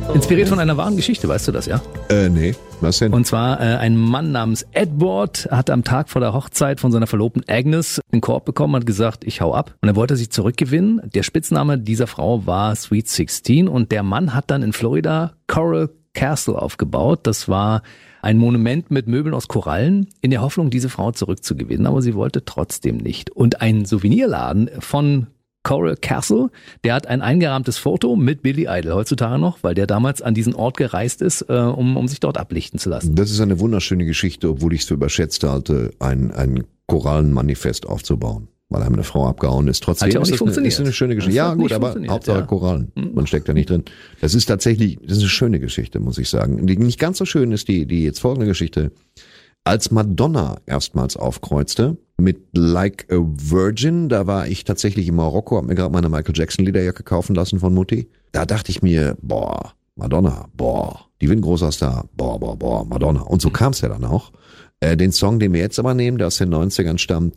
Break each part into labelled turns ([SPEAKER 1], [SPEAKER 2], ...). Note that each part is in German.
[SPEAKER 1] Inspiriert von einer wahren Geschichte, weißt du das, ja?
[SPEAKER 2] Nee, was denn?
[SPEAKER 1] Und zwar ein Mann namens Edward hat am Tag vor der Hochzeit von seiner Verlobten Agnes den Korb bekommen, hat gesagt, ich hau ab. Und er wollte sich zurückgewinnen. Der Spitzname dieser Frau war Sweet 16 und der Mann hat dann in Florida Coral Castle aufgebaut. Das war ein Monument mit Möbeln aus Korallen in der Hoffnung, diese Frau zurückzugewinnen. Aber sie wollte trotzdem nicht. Und ein Souvenirladen von Coral Castle, der hat ein eingerahmtes Foto mit Billy Idol heutzutage noch, weil der damals an diesen Ort gereist ist, um sich dort ablichten zu lassen.
[SPEAKER 2] Das ist eine wunderschöne Geschichte, obwohl ich es für überschätzt halte, ein Korallenmanifest aufzubauen. Weil einem eine Frau abgehauen ist. Trotzdem
[SPEAKER 1] hat ja auch nicht funktioniert.
[SPEAKER 2] Ist eine schöne Geschichte. Ja gut, aber Hauptsache Korallen. Man steckt da nicht drin. Das ist tatsächlich, das ist eine schöne Geschichte, muss ich sagen. Die nicht ganz so schön ist die jetzt folgende Geschichte. Als Madonna erstmals aufkreuzte mit Like a Virgin, da war ich tatsächlich in Marokko, hab mir gerade meine Michael Jackson Lederjacke kaufen lassen von Mutti. Da dachte ich mir, Madonna, die wird ein großer Star, Madonna. Und so kam es ja dann auch. Den Song, den wir jetzt aber nehmen, der aus den 90ern stammt,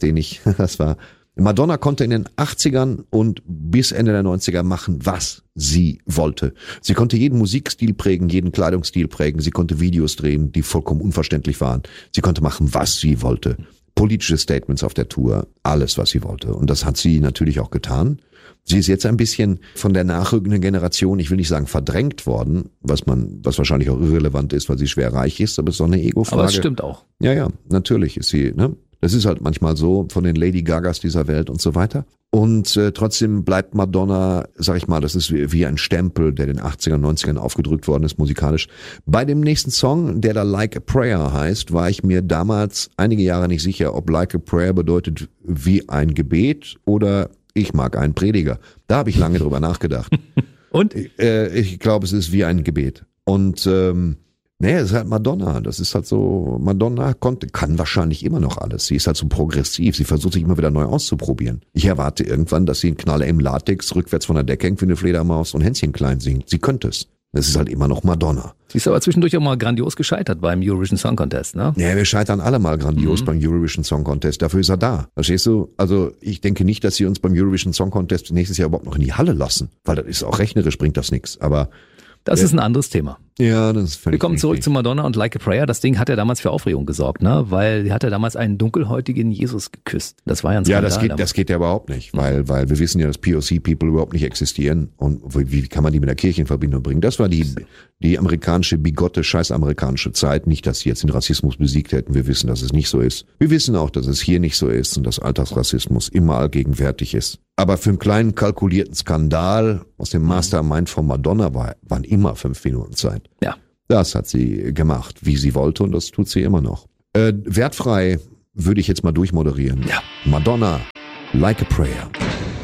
[SPEAKER 2] Madonna konnte in den 80ern und bis Ende der 90er machen, was sie wollte. Sie konnte jeden Musikstil prägen, jeden Kleidungsstil prägen. Sie konnte Videos drehen, die vollkommen unverständlich waren. Sie konnte machen, was sie wollte. Politische Statements auf der Tour, alles, was sie wollte. Und das hat sie natürlich auch getan. Sie ist jetzt ein bisschen von der nachrückenden Generation, ich will nicht sagen verdrängt worden, was wahrscheinlich auch irrelevant ist, weil sie schwer reich ist, aber es ist doch eine Ego-Frage.
[SPEAKER 1] Aber es stimmt auch.
[SPEAKER 2] Ja, natürlich ist sie, ne? Das ist halt manchmal so von den Lady Gagas dieser Welt und so weiter. Und trotzdem bleibt Madonna, sag ich mal, das ist wie ein Stempel, der den 80ern, 90ern aufgedrückt worden ist, musikalisch. Bei dem nächsten Song, der da Like a Prayer heißt, war ich mir damals einige Jahre nicht sicher, ob Like a Prayer bedeutet wie ein Gebet oder ich mag einen Prediger. Da habe ich lange drüber nachgedacht.
[SPEAKER 1] Und?
[SPEAKER 2] Ich glaube, es ist wie ein Gebet. Und es ist halt Madonna. Das ist halt so, Madonna kann wahrscheinlich immer noch alles. Sie ist halt so progressiv. Sie versucht sich immer wieder neu auszuprobieren. Ich erwarte irgendwann, dass sie in Knaller im Latex rückwärts von der Decke hängt wie eine Fledermaus und Hänschen klein singt. Sie könnte es. Das ist halt immer noch Madonna.
[SPEAKER 1] Sie ist aber zwischendurch auch mal grandios gescheitert beim Eurovision Song Contest, ne?
[SPEAKER 2] Ja, wir scheitern alle mal grandios beim Eurovision Song Contest. Dafür ist er da. Verstehst du? Also ich denke nicht, dass sie uns beim Eurovision Song Contest nächstes Jahr überhaupt noch in die Halle lassen. Weil das ist auch rechnerisch, bringt das nichts. Aber
[SPEAKER 1] das ist ein anderes Thema.
[SPEAKER 2] Ja, das ist völlig
[SPEAKER 1] Wir kommen zurück zu Madonna und Like a Prayer. Das Ding hat ja damals für Aufregung gesorgt, ne? Weil sie hat ja damals einen dunkelhäutigen Jesus geküsst. Das war ja ein Skandal.
[SPEAKER 2] Ja, das geht ja überhaupt nicht, weil wir wissen ja, dass POC-People überhaupt nicht existieren. Und wie kann man die mit der Kirche in Verbindung bringen? Das war die amerikanische, bigotte, scheiß-amerikanische Zeit. Nicht, dass sie jetzt den Rassismus besiegt hätten. Wir wissen, dass es nicht so ist. Wir wissen auch, dass es hier nicht so ist und dass Alltagsrassismus immer allgegenwärtig ist. Aber für einen kleinen kalkulierten Skandal aus dem Mastermind von Madonna waren immer 5 Minuten Zeit.
[SPEAKER 1] Ja.
[SPEAKER 2] Das hat sie gemacht, wie sie wollte, und das tut sie immer noch. Wertfrei würde ich jetzt mal durchmoderieren.
[SPEAKER 1] Ja.
[SPEAKER 2] Madonna, Like a Prayer.